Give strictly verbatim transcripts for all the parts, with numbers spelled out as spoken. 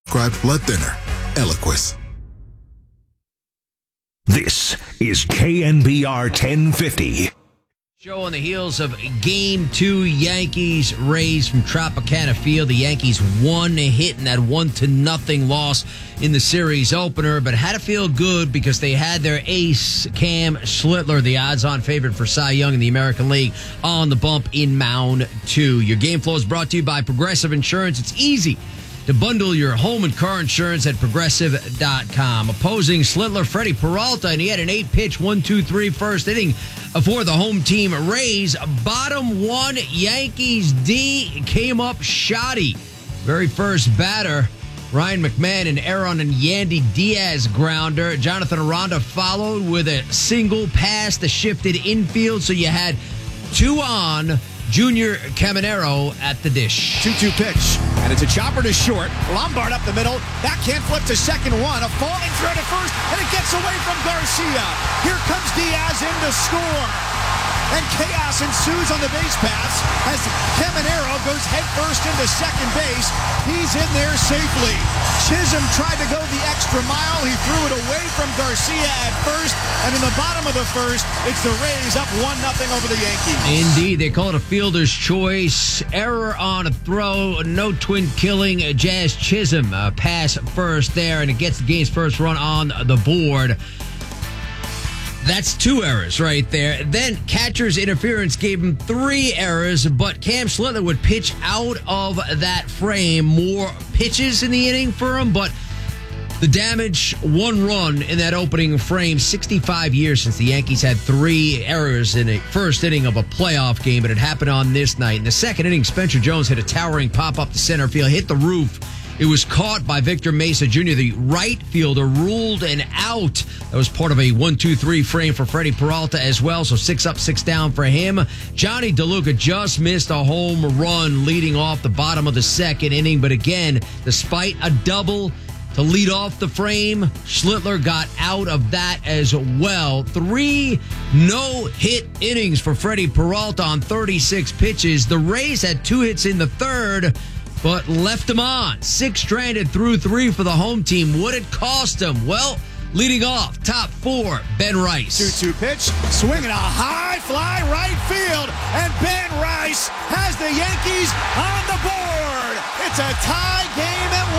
Prescribed blood thinner, Eliquis. This is K N B R ten fifty. Show on the heels of Game two, Yankees Rays from Tropicana Field. The Yankees won a hit in that one to nothing loss in the series opener, but had to feel good because they had their ace, Cam Schlittler, the odds-on favorite for Cy Young in the American League, on the bump in Mound two. Your game flow is brought to you by Progressive Insurance. It's easy to bundle your home and car insurance at Progressive dot com. Opposing Schlittler, Freddie Peralta, and he had an eight-pitch, one two three first inning for the home team Rays. Bottom one, Yankees D came up shoddy. Very first batter, Ryan McMahon, an Aaron and Yandy Diaz grounder. Jonathan Aranda followed with a single pass that shifted infield, so you had two on. Junior Caminero at the dish. two two pitch, and it's a chopper to short. Lombard up the middle. Backhand flip to second one. A falling throw to first, and it gets away from Garcia. Here comes Diaz in to score. And chaos ensues on the base pass as Caminero goes headfirst into second base. He's in there safely. Chisholm tried to go the extra mile. He threw it away from Garcia at first. And in the bottom of the first, it's the Rays up one nothing over the Yankees. Indeed, they call it a fielder's choice. Error on a throw. No twin killing. Jazz Chisholm uh, pass first there, and it gets the game's first run on the board. That's two errors right there. Then catcher's interference gave him three errors, but Cam Schlittler would pitch out of that frame. More pitches in the inning for him, but the damage, one run in that opening frame. sixty-five years since the Yankees had three errors in a first inning of a playoff game, but it happened on this night. In the second inning, Spencer Jones hit a towering pop up to center field, hit the roof. It was caught by Victor Mesa Junior The right fielder ruled an out. That was part of a one two three frame for Freddie Peralta as well, so six up, six down for him. Johnny DeLuca just missed a home run leading off the bottom of the second inning, but again, despite a double to lead off the frame, Schlittler got out of that as well. Three no-hit innings for Freddie Peralta on thirty-six pitches. The Rays had two hits in the third, but left him on. Six stranded through three for the home team. What it cost him? Well, leading off, top four, Ben Rice. two two pitch, swinging a high fly right field, and Ben Rice has the Yankees on the board. It's a tie game at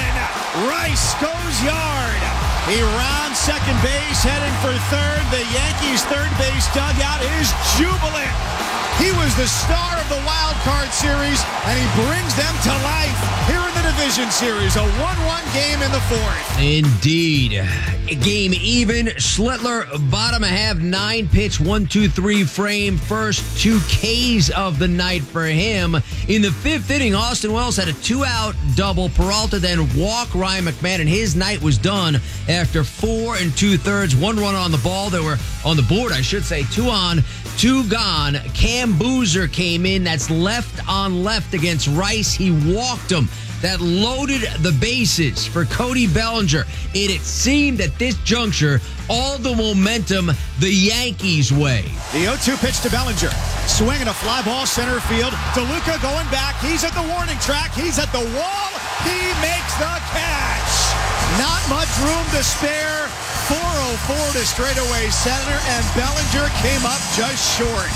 one. Rice goes yard. He rounds second base, heading for third. The Yankees' third base dugout is jubilant. He was the star of the wild card series, and he brings them to life here in the division series. A one one game in the fourth. Indeed. Game even. Schlittler, bottom half, nine pitch, one two three frame. First two Ks of the night for him. In the fifth inning, Austin Wells had a two-out double. Peralta then walked Ryan McMahon, and his night was done after four and two-thirds. One run on the ball. They were on the board, I should say. Two on, two gone. Cam Boozer came in. That's left on left against Rice. He walked him. That loaded the bases for Cody Bellinger. It, it seemed at this juncture all the momentum the Yankees' way. The oh two pitch to Bellinger. Swinging a fly ball center field. DeLuca going back. He's at the warning track. He's at the wall. He makes the catch. Not much room to spare. four oh four to straightaway center, and Bellinger came up just short.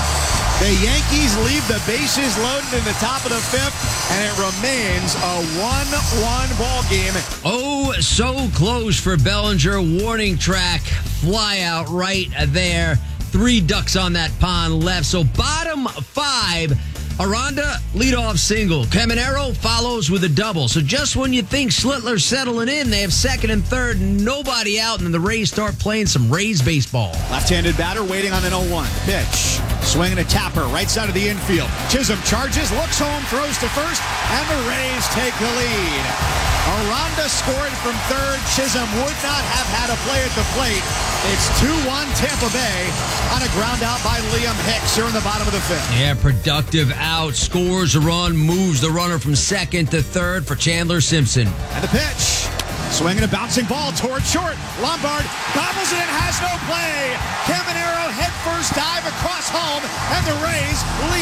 The Yankees leave the bases loaded in the top of the fifth, and it remains a one one ball game. Oh, so close for Bellinger. Warning track, fly out right there. Three ducks on that pond left. So bottom five, Aranda, leadoff single. Caminero follows with a double. So just when you think Schlittler's settling in, they have second and third, nobody out, and then the Rays start playing some Rays baseball. Left-handed batter waiting on an oh one. Pitch. Swinging a tapper right side of the infield. Chisholm charges, looks home, throws to first, and the Rays take the lead. Aranda scored from third. Chisholm would not have had a play at the plate. It's two one Tampa Bay on a ground out by Liam Hicks here in the bottom of the fifth. Yeah, productive out. Scores a run, moves the runner from second to third for Chandler Simpson. And the pitch. Swinging a bouncing ball toward short. Lombard gobbles it and has no play. Caminero head first dive across home, and the Rays lead it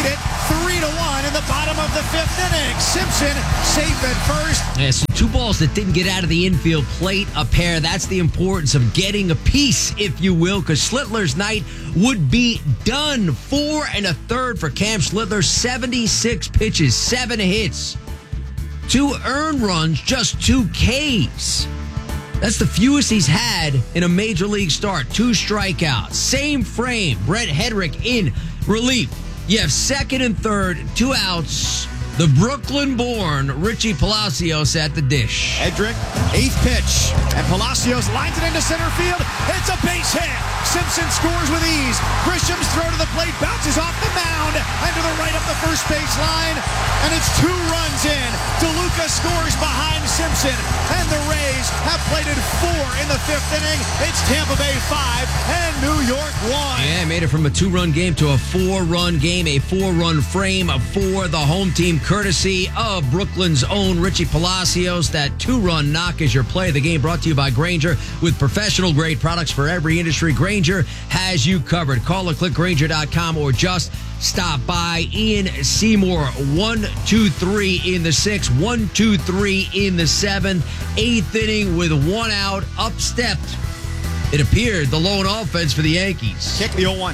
three to one in the bottom of the fifth inning. Simpson safe at first. Yeah, so two balls that didn't get out of the infield plate a pair. That's the importance of getting a piece, if you will, because Schlittler's night would be done. Four and a third for Cam Schlittler. seventy-six pitches, seven hits, two earned runs, just two Ks. That's the fewest he's had in a major league start. Two strikeouts. Same frame. Brett Hedrick in relief. You have second and third, two outs. The Brooklyn-born Richie Palacios at the dish. Hedrick, eighth pitch, and Palacios lines it into center field. It's a base hit. Simpson scores with ease. Grisham's throw to the plate bounces off the mound and to the right up the first base line, and it's two runs in. DeLuca scores behind Simpson, and the Rays have plated four in the fifth inning. It's Tampa Bay five and New York one. Yeah, made it from a two-run game to a four-run game, a four-run frame for the home team, courtesy of Brooklyn's own Richie Palacios. That two-run knock is your play of the game, brought to you by Grainger. With professional-grade products for every industry, Grainger has you covered. Call or click Grainger dot com or just stop by. Ian Seymour, one, two, three in the sixth, one, two, three in the seventh. Eighth inning with one out, up-stepped, it appeared, the lone offense for the Yankees. Kick the oh one.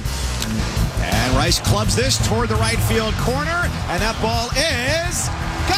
And Rice clubs this toward the right field corner, and that ball is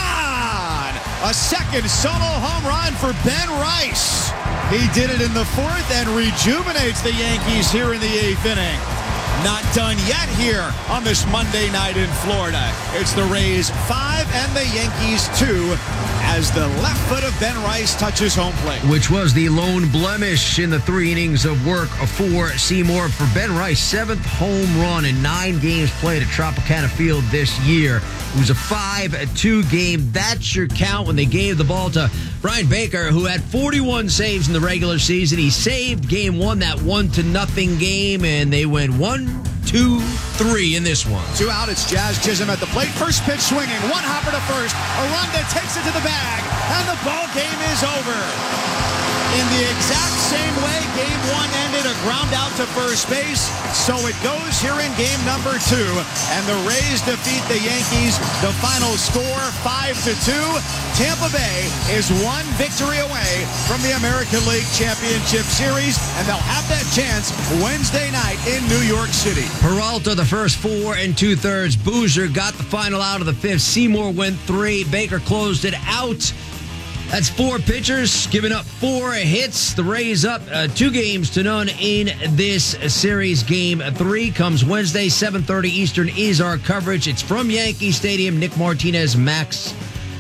gone. A second solo home run for Ben Rice. He did it in the fourth and rejuvenates the Yankees here in the eighth inning. Not done yet here on this Monday night in Florida. It's the Rays five and the Yankees two as the left foot of Ben Rice touches home plate. Which was the lone blemish in the three innings of work for Seymour. For Ben Rice, seventh home run in nine games played at Tropicana Field this year. It was a five two game. That's your count when they gave the ball to Brian Baker, who had forty-one saves in the regular season. He saved game one, that one to nothing game, and they went one, two, three in this one. Two out, it's Jazz Chisholm at the plate. First pitch swinging, one hopper to first. Aranda takes it to the bag, and the ball game is over. In the exact same way game one ended, a ground out to first base. So it goes here in game number two, and the Rays defeat the Yankees. The final score, five to two. Tampa Bay is one victory away from the American League Championship Series, and they'll have that chance Wednesday night in New York City. Peralta, the first four and two-thirds. Boozer got the final out of the fifth. Seymour went three. Baker closed it out. That's four pitchers giving up four hits. The Rays up uh, two games to none in this series. Game three comes Wednesday, seven thirty Eastern is our coverage. It's from Yankee Stadium. Nick Martinez, Max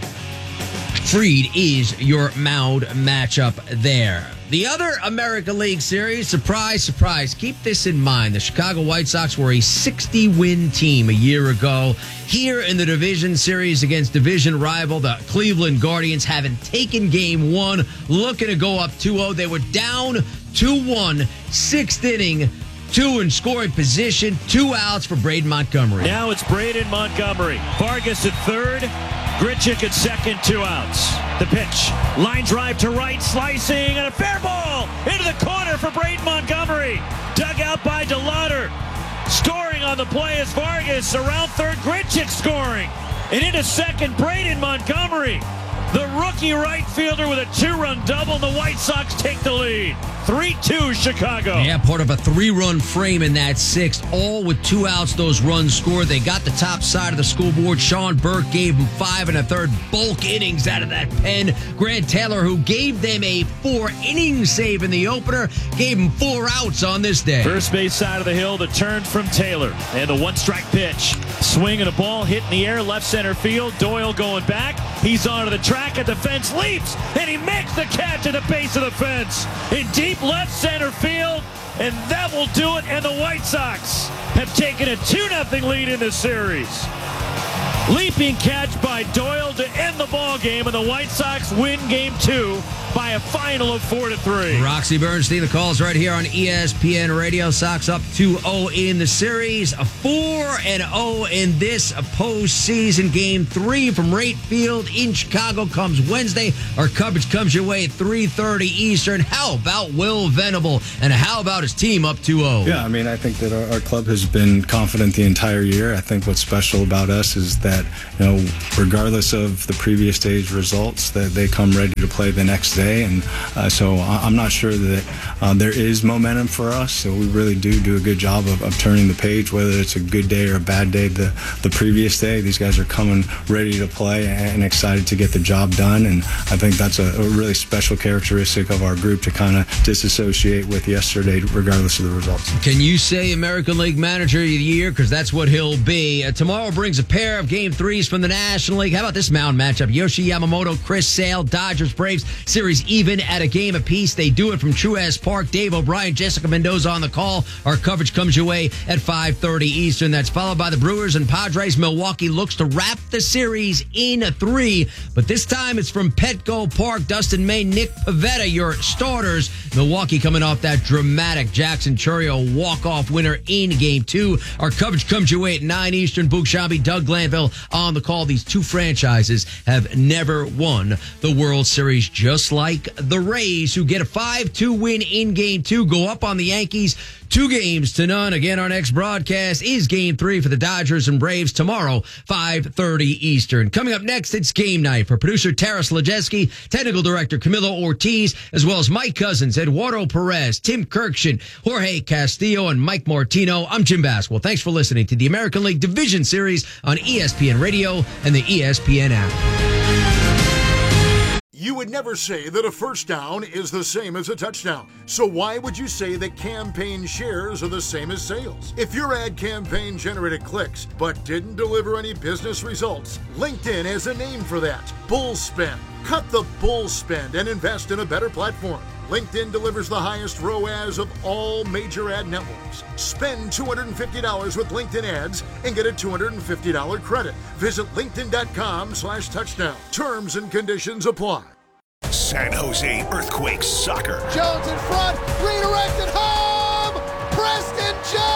Fried is your mound matchup there. The other American League Series, surprise, surprise, keep this in mind. The Chicago White Sox were a sixty-win team a year ago. Here in the division series against division rival, the Cleveland Guardians, haven't taken game one, looking to go up two oh. They were down two one, sixth inning, two in scoring position, two outs for Braden Montgomery. Now it's Braden Montgomery. Vargas at third, Grichuk at second, two outs. The pitch, line drive to right, slicing, and a fair ball into the corner for Braden Montgomery. Dug out by DeLauder. Scoring on the play is Vargas. Around third, Grichuk scoring. And into second, Braden Montgomery. The rookie right fielder with a two-run double. The White Sox take the lead. three two Chicago. Yeah, part of a three-run frame in that sixth. All with two outs, those runs scored. They got the top side of the scoreboard. Sean Burke gave them five and a third bulk innings out of that pen. Grant Taylor, who gave them a four-inning save in the opener, gave them four outs on this day. First base side of the hill, the turn from Taylor. And the one-strike pitch. Swing and a ball hit in the air, left center field. Doyle going back. He's onto the track at the fence, leaps, and he makes the catch at the base of the fence. In deep left center field, and that will do it, and the White Sox have taken a two nothing lead in this series. Leaping catch by Doyle to end the ball ball game, and the White Sox win game two by a final of four to three. Roxy Bernstein, the calls right here on E S P N Radio. Sox up two oh in the series, four and oh in this postseason. Game three from Wright Field in Chicago comes Wednesday. Our coverage comes your way at three thirty Eastern. How about Will Venable, and how about his team up two oh? Yeah, I mean, I think that our, our club has been confident the entire year. I think what's special about us is that, you know, regardless of the previous stage results, that they come ready to play the next day. And uh, so I'm not sure that uh, there is momentum for us. So we really do do a good job of, of turning the page, whether it's a good day or a bad day the, the previous day. These guys are coming ready to play and excited to get the job done. And I think that's a, a really special characteristic of our group, to kind of disassociate with yesterday, regardless of the results. Can you say American League Manager of the Year? Because that's what he'll be. Uh, tomorrow brings a pair of game threes from the National League. How about this mound matchup? Yoshi Yamamoto, Chris Sale, Dodgers, Braves. Series even at a game apiece. They do it from Truist Park. Dave O'Brien, Jessica Mendoza on the call. Our coverage comes your way at five thirty Eastern. That's followed by the Brewers and Padres. Milwaukee looks to wrap the series in a three, but this time it's from Petco Park. Dustin May, Nick Pivetta, your starters. Milwaukee coming off that dramatic Jackson Chourio walk-off winner in game two. Our coverage comes your way at nine Eastern. Boog Sciambi, Doug Glanville on the call. These two franchises have never won the World Series, just like the Rays, who get a five two win in game two, go up on the Yankees two games to none. Again, our next broadcast is game three for the Dodgers and Braves tomorrow, five thirty Eastern. Coming up next, it's game night for producer Taras Lajeski, technical director Camilo Ortiz, as well as Mike Cousins, Eduardo Perez, Tim Kirkshin, Jorge Castillo, and Mike Martino. I'm Jim Baswell. Thanks for listening to the American League Division Series on E S P N Radio and the E S P N app. You would never say that a first down is the same as a touchdown. So why would you say that campaign shares are the same as sales? If your ad campaign generated clicks but didn't deliver any business results, LinkedIn has a name for that: bull spend. Cut the bull spend and invest in a better platform. LinkedIn delivers the highest R O A S of all major ad networks. Spend two hundred fifty dollars with LinkedIn ads and get a two hundred fifty dollars credit. Visit linkedin.com slash touchdown. Terms and conditions apply. San Jose Earthquakes soccer. Jones in front, redirected home! Preston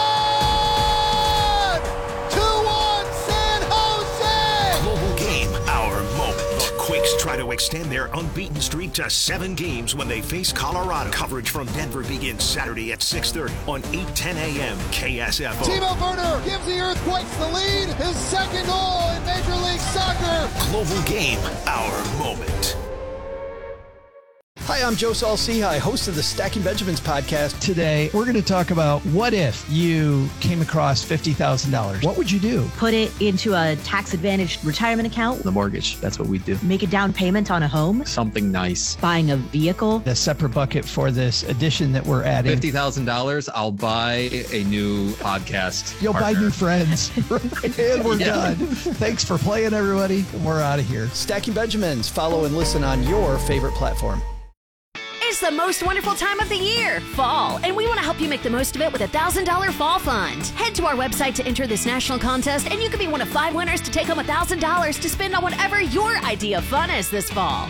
John! two one San Jose! Global game, our moment. The Quakes try to extend their unbeaten streak to seven games when they face Colorado. Coverage from Denver begins Saturday at six thirty on eight ten a.m. K S F O. Timo Werner gives the Earthquakes the lead. His second goal in Major League Soccer. Global game, our moment. Hi, I'm Joe Saul-Sehy, host of the Stacking Benjamins podcast. Today, we're going to talk about what if you came across fifty thousand dollars. What would you do? Put it into a tax-advantaged retirement account. The mortgage, that's what we do. Make a down payment on a home. Something nice. Buying a vehicle. A separate bucket for this addition that we're adding. fifty thousand dollars, I'll buy a new podcast You'll partner. buy new friends. And we're Yeah. done. Thanks for playing, everybody. We're out of here. Stacking Benjamins. Follow and listen on your favorite platform. It's the most wonderful time of the year, fall, and we want to help you make the most of it with a one thousand dollars Fall Fund. Head to our website to enter this national contest, and you could be one of five winners to take home one thousand dollars to spend on whatever your idea of fun is this fall.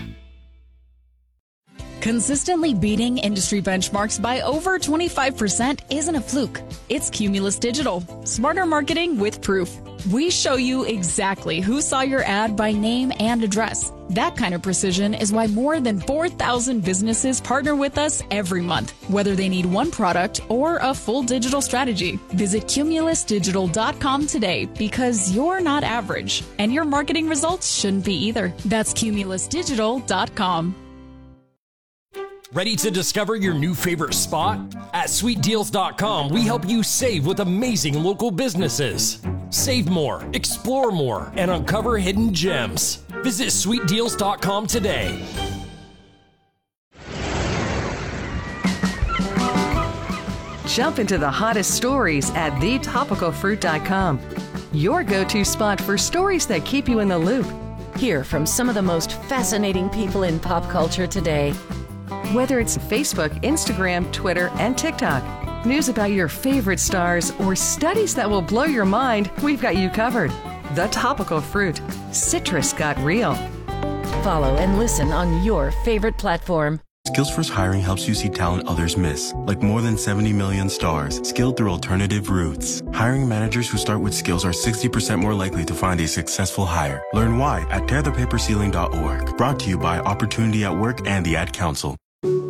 Consistently beating industry benchmarks by over twenty-five percent isn't a fluke. It's Cumulus Digital. Smarter marketing with proof. We show you exactly who saw your ad by name and address. That kind of precision is why more than four thousand businesses partner with us every month, whether they need one product or a full digital strategy. Visit Cumulus Digital dot com today, because you're not average, and your marketing results shouldn't be either. That's Cumulus Digital dot com. Ready to discover your new favorite spot? At Sweet Deals dot com, we help you save with amazing local businesses. Save more, explore more, and uncover hidden gems. Visit Sweet Deals dot com today. Jump into the hottest stories at the topical fruit dot com. Your go-to spot for stories that keep you in the loop. Hear from some of the most fascinating people in pop culture today. Whether it's Facebook, Instagram, Twitter, and TikTok, news about your favorite stars, or studies that will blow your mind, we've got you covered. The Topical Fruit. Citrus got real. follow and listen on your favorite platform. Skillsforce Hiring helps you see talent others miss, like more than seventy million stars, skilled through alternative routes. Hiring managers who start with skills are sixty percent more likely to find a successful hire. Learn why at tear the paper ceiling dot org. Brought to you by Opportunity at Work and the Ad Council.